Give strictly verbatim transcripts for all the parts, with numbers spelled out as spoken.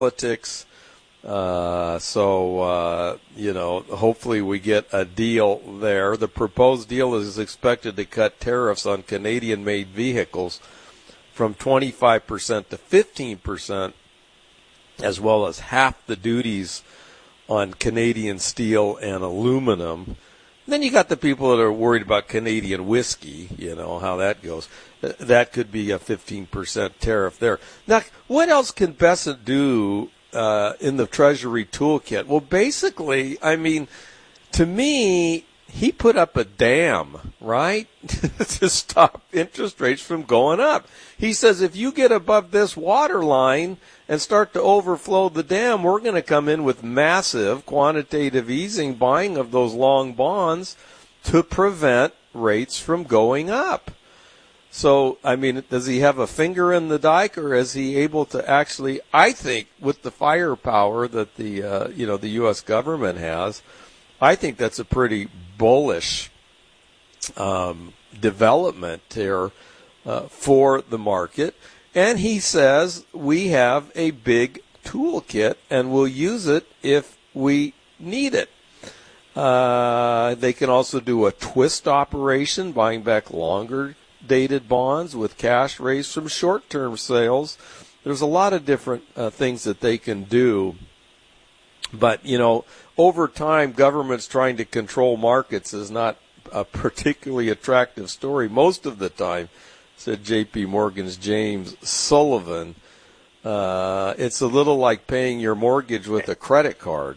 politics. Uh, so, uh, you know, hopefully we get a deal there. The proposed deal is expected to cut tariffs on Canadian-made vehicles from twenty-five percent to fifteen percent, as well as half the duties on Canadian steel and aluminum. Then you got the people that are worried about Canadian whiskey, you know, how that goes. That could be a fifteen percent tariff there. Now, what else can Bessent do Uh, in the Treasury toolkit? Well, basically, I mean, to me, he put up a dam, right, to stop interest rates from going up. He says if you get above this water line and start to overflow the dam, we're going to come in with massive quantitative easing, buying of those long bonds to prevent rates from going up. So, I mean, does he have a finger in the dike, or is he able to actually, I think, with the firepower that the, uh, you know, the U S government has, I think that's a pretty bullish um, development here uh, for the market. And he says we have a big toolkit and we'll use it if we need it. Uh, they can also do a twist operation, buying back longer dated bonds with cash raised from short-term sales. There's a lot of different uh, things that they can do. But, you know, over time, governments trying to control markets is not a particularly attractive story most of the time, said J P. Morgan's James Sullivan. Uh, it's a little like paying your mortgage with a credit card.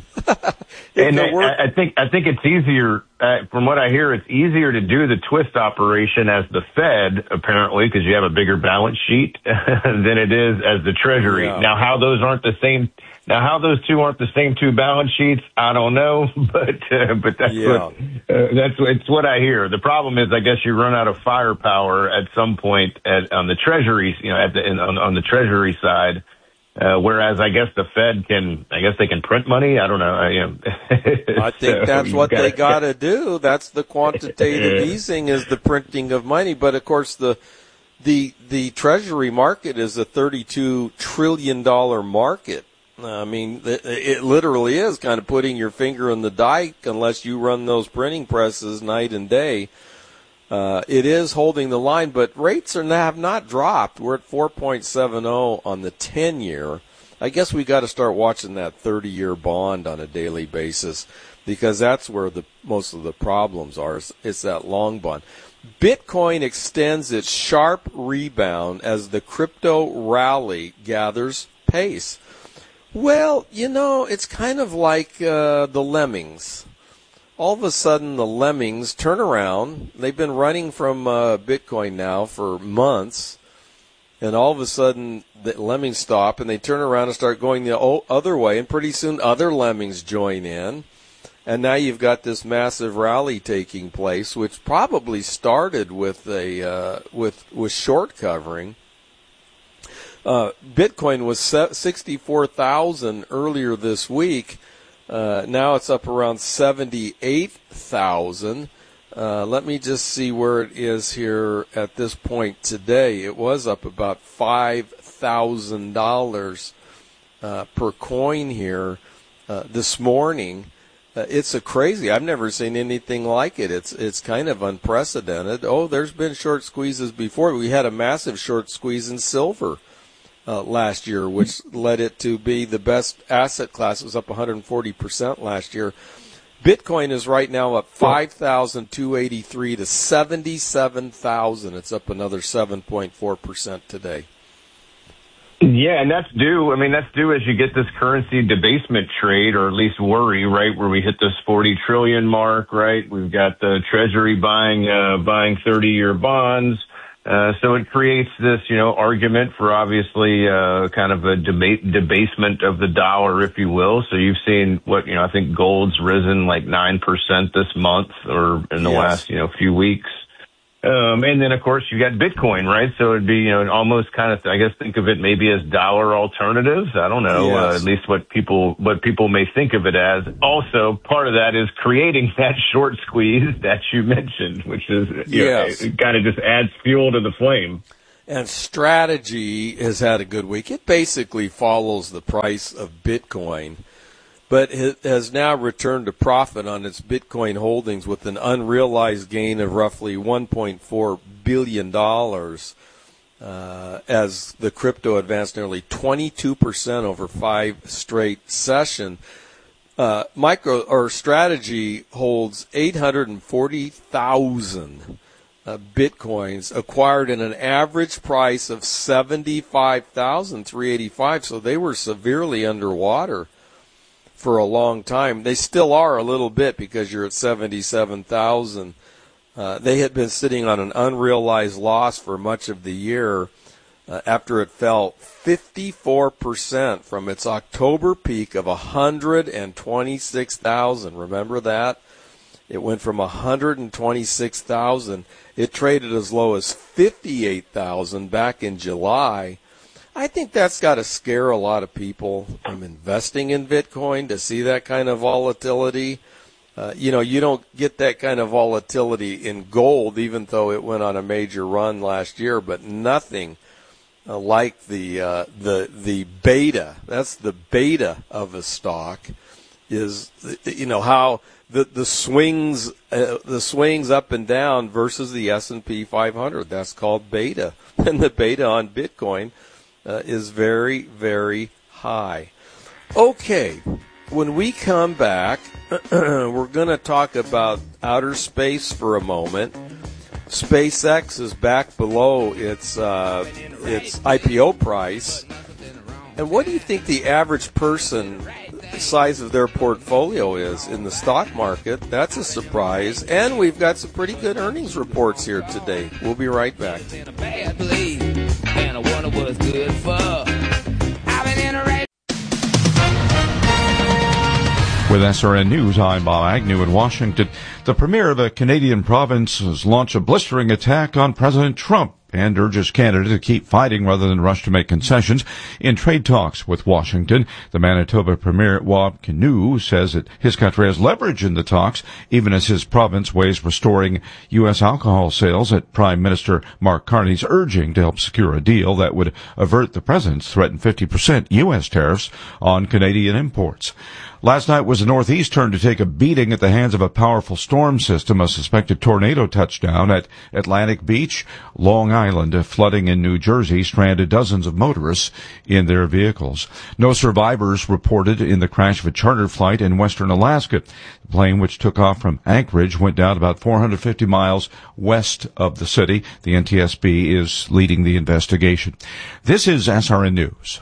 And I, I think I think it's easier, uh, from what I hear, it's easier to do the twist operation as the Fed, apparently, because you have a bigger balance sheet than it is as the Treasury. Yeah. Now, how those aren't the same, now how those two aren't the same two balance sheets, I don't know, but uh, but that's yeah. what uh, that's it's what I hear. The problem is, I guess you run out of firepower at some point at, on the Treasury, you know, at the in, on, on the Treasury side. Uh, whereas I guess the Fed can, I guess they can print money. I don't know. I, you know. I think so that's what gotta, they got to do. That's the quantitative easing, is the printing of money. But of course, the the the Treasury market is a thirty-two trillion dollars market. I mean, it, it literally is kind of putting your finger in the dike unless you run those printing presses night and day. Uh, it is holding the line, but rates are have not dropped. We're at four point seven oh on the ten-year. I guess we got to start watching that thirty-year bond on a daily basis, because that's where the most of the problems are. It's, it's that long bond. Bitcoin extends its sharp rebound as the crypto rally gathers pace. Well, you know, it's kind of like uh, the lemmings. All of a sudden, the lemmings turn around. They've been running from uh, Bitcoin now for months, and all of a sudden, the lemmings stop, and they turn around and start going the other way, and pretty soon other lemmings join in, and now you've got this massive rally taking place, which probably started with a uh, with with short covering. Uh, Bitcoin was sixty-four thousand earlier this week. Uh, now it's up around seventy-eight thousand. Uh, let me just see where it is here at this point today. It was up about five thousand dollars uh, per coin here uh, this morning. Uh, it's a crazy. I've never seen anything like it. It's it's kind of unprecedented. Oh, there's been short squeezes before. We had a massive short squeeze in silver Uh, last year, which led it to be the best asset class. It was up one hundred forty percent last year. Bitcoin is right now up five thousand two hundred eighty-three to seventy-seven thousand. It's up another seven point four percent today. Yeah, and that's due. I mean, that's due as you get this currency debasement trade, or at least worry, right, where we hit this forty trillion mark, right? We've got the Treasury buying uh, buying thirty-year bonds. Uh, so it creates this, you know, argument for obviously, uh, kind of a debate, debasement of the dollar, if you will. So you've seen what, you know, I think gold's risen like nine percent this month, or in the yes. last, you know, few weeks. Um, and then of course you got Bitcoin, right? So it'd be, you know, almost kind of, I guess, think of it maybe as dollar alternatives. I don't know, yes. uh, at least what people, what people may think of it as. Also, part of that is creating that short squeeze that you mentioned, which is, you yes. know, it kind of just adds fuel to the flame. And Strategy has had a good week. It basically follows the price of Bitcoin, but it has now returned to profit on its Bitcoin holdings with an unrealized gain of roughly one point four billion dollars uh, as the crypto advanced nearly twenty-two percent over five straight sessions. Uh, micro or Strategy holds eight hundred forty thousand uh, Bitcoins acquired in an average price of seventy-five thousand three hundred eighty-five. So they were severely underwater for a long time. They still are a little bit because you're at seventy-seven thousand. Uh, they had been sitting on an unrealized loss for much of the year uh, after it fell fifty-four percent from its October peak of one hundred twenty-six thousand. Remember that? It went from one hundred twenty-six thousand. It traded as low as fifty-eight thousand back in July. I think that's got to scare a lot of people from investing in Bitcoin to see that kind of volatility. Uh, you know, you don't get that kind of volatility in gold, even though it went on a major run last year, but nothing uh, like the uh, the the beta. That's the beta of a stock. Is, you know, how the the swings uh, the swings up and down versus the S and P five hundred. That's called beta, and the beta on Bitcoin uh, is very, very high. Okay, when we come back, we're going to talk about outer space for a moment. SpaceX is back below its uh, its I P O price. And what do you think the average person size of their portfolio is in the stock market? That's a surprise. And we've got some pretty good earnings reports here today. We'll be right back. With S R N News, I'm Bob Agnew in Washington. The premier of a Canadian province has launched a blistering attack on President Trump and urges Canada to keep fighting rather than rush to make concessions in trade talks with Washington. The Manitoba Premier, Wab Kinew, says that his country has leverage in the talks, even as his province weighs restoring U S alcohol sales at Prime Minister Mark Carney's urging to help secure a deal that would avert the president's threatened fifty percent U S tariffs on Canadian imports. Last night was the Northeast turn to take a beating at the hands of a powerful storm system. A suspected tornado touchdown at Atlantic Beach, Long Island. Flooding in New Jersey stranded dozens of motorists in their vehicles. No survivors reported in the crash of a charter flight in western Alaska. The plane, which took off from Anchorage, went down about four hundred fifty miles west of the city. The N T S B is leading the investigation. This is S R N News.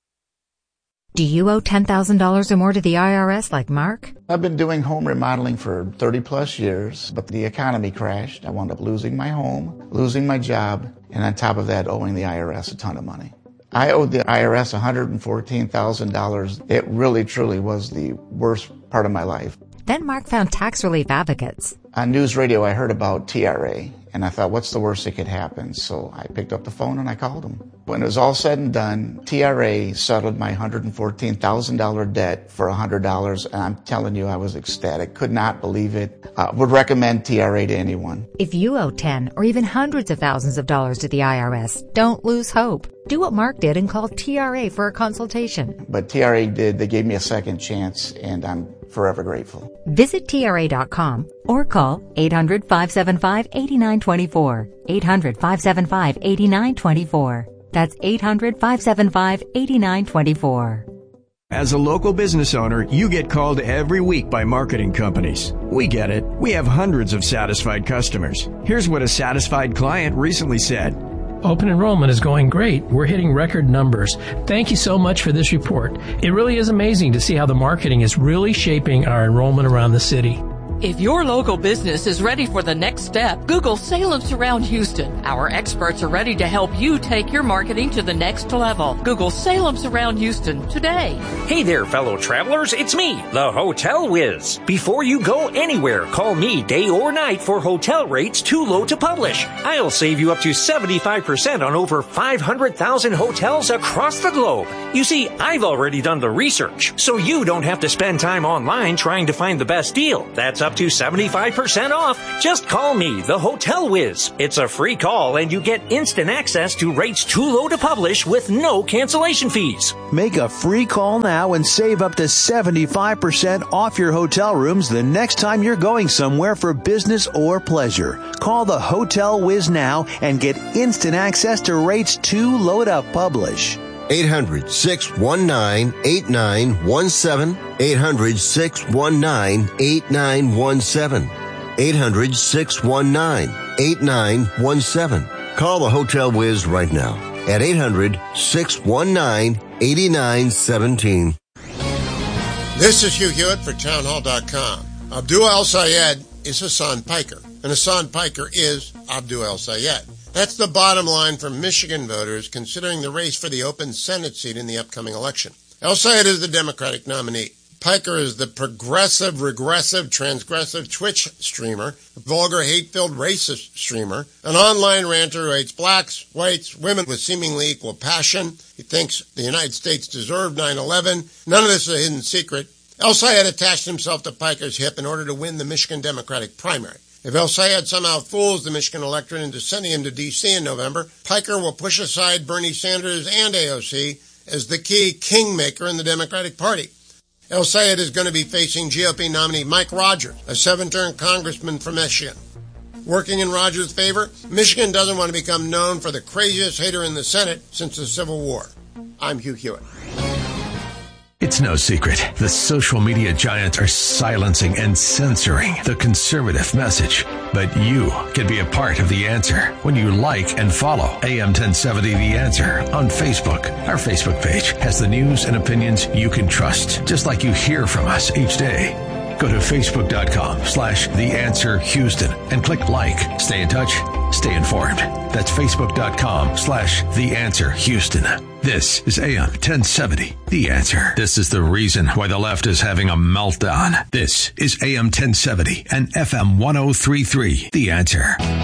Do you owe ten thousand dollars or more to the I R S like Mark? I've been doing home remodeling for thirty plus years, but the economy crashed. I wound up losing my home, losing my job, and on top of that, owing the I R S a ton of money. I owed the I R S one hundred fourteen thousand dollars. It really, truly was the worst part of my life. Then Mark found tax relief advocates. On news radio, I heard about T R A, and I thought, what's the worst that could happen? So I picked up the phone and I called them. When it was all said and done, T R A settled my one hundred fourteen thousand dollars debt for one hundred dollars, and I'm telling you, I was ecstatic. Could not believe it. Uh, would recommend T R A to anyone. If you owe ten or even hundreds of thousands of dollars to the I R S, don't lose hope. Do what Mark did and call T R A for a consultation. But T R A did. They gave me a second chance, and I'm forever grateful. Visit T R A dot com or call eight hundred, five seven five, eight nine two four. eight hundred, five seven five, eight nine two four. That's eight hundred, five seven five, eight nine two four. As a local business owner, you get called every week by marketing companies. We get it. We have hundreds of satisfied customers. Here's what a satisfied client recently said. Open enrollment is going great. We're hitting record numbers. Thank you so much for this report. It really is amazing to see how the marketing is really shaping our enrollment around the city. If your local business is ready for the next step, Google Salem Surround Houston. Our experts are ready to help you take your marketing to the next level. Google Salem Surround Houston today. Hey there, fellow travelers. It's me, the Hotel Whiz. Before you go anywhere, call me day or night for hotel rates too low to publish. I'll save you up to seventy-five percent on over five hundred thousand hotels across the globe. You see, I've already done the research, so you don't have to spend time online trying to find the best deal. That's up up to seventy-five percent off. Just call me, the Hotel Whiz. It's a free call and you get instant access to rates too low to publish with no cancellation fees. Make a free call now and save up to seventy-five percent off your hotel rooms the next time you're going somewhere for business or pleasure. Call the Hotel Whiz now and get instant access to rates too low to publish. eight hundred, six one nine, eight nine one seven. eight hundred, six one nine, eight nine one seven. eight hundred, six one nine, eight nine one seven. Call the Hotel Whiz right now at eight hundred, six one nine, eight nine one seven. This is Hugh Hewitt for townhall dot com. Abdul El-Sayed is Hassan Piker, and Hassan Piker is Abdul El-Sayed. That's the bottom line for Michigan voters considering the race for the open Senate seat in the upcoming election. El-Sayed is the Democratic nominee. Piker is the progressive, regressive, transgressive Twitch streamer, a vulgar, hate-filled racist streamer, an online ranter who hates blacks, whites, women with seemingly equal passion. He thinks the United States deserved nine eleven. None of this is a hidden secret. El-Sayed attached himself to Piker's hip in order to win the Michigan Democratic primary. If El-Sayed somehow fools the Michigan electorate into sending him to D C in November, Piker will push aside Bernie Sanders and A O C as the key kingmaker in the Democratic Party. El-Sayed is going to be facing G O P nominee Mike Rogers, a seven-term congressman from Michigan. Working in Rogers' favor, Michigan doesn't want to become known for the craziest hater in the Senate since the Civil War. I'm Hugh Hewitt. It's no secret. The social media giants are silencing and censoring the conservative message. But you can be a part of the answer when you like and follow A M ten seventy The Answer on Facebook. Our Facebook page has the news and opinions you can trust, just like you hear from us each day. Go to facebook.com slash The Answer Houston and click like. Stay in touch. Stay informed. That's facebook.com slash The Answer Houston. This is A M ten seventy, The Answer. This is the reason why the left is having a meltdown. This is A M ten seventy and F M ten thirty-three, The Answer.